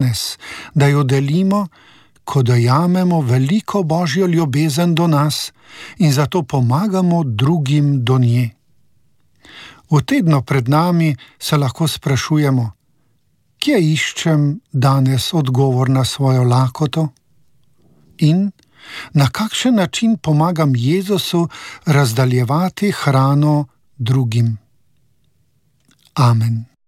danes, da jo delimo, ko dojamemo veliko Božjo ljubezen do nas in zato pomagamo drugim do nje. V tednu pred nami se lahko sprašujemo, kje iščem danes odgovor na svojo lakoto? In na kakšen način pomagam Jezusu razdaljevati hrano drugim? Amen.